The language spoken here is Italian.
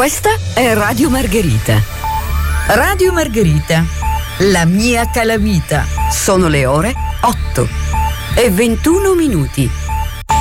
Questa è Radio Margherita. Radio Margherita, la mia calamita. Sono le ore 8:21.